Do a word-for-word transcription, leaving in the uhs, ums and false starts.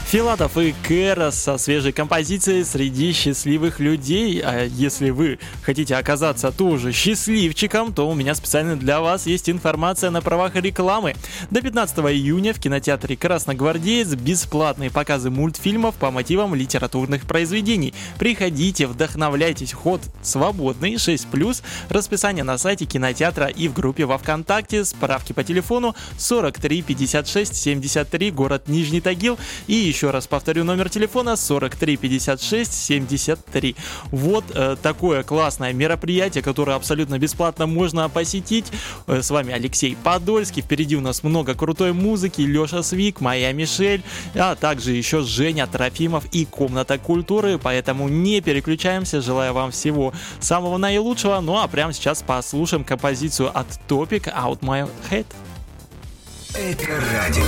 Филатов и Кэра со свежей композицией «Среди счастливых людей». А если вы хотите оказаться тоже счастливчиком, то у меня специально для вас есть информация на правах рекламы. До пятнадцатого июня в кинотеатре «Красногвардеец» бесплатные показы мультфильмов по мотивам литературных произведений. Приходите, вдохновляйтесь, ход свободный, шесть плюс, расписание на сайте кинотеатра и в группе во ВКонтакте, справки по телефону сорок три пятьдесят шесть семьдесят три, город Нижний Тагил, и еще раз повторю номер телефона сорок три пятьдесят шесть семьдесят три. Вот э, такое классное мероприятие, которое абсолютно бесплатно можно посетить. Э, с вами Алексей Подольский, впереди у нас много крутой музыки, Леша Свик, моя Мишель, а также еще Женя Трофимов и Комната культуры, поэтому не переключаемся, желаю вам всего самого наилучшего. Ну а прямо сейчас послушаем композицию от Topic «Out My Head». Это радио.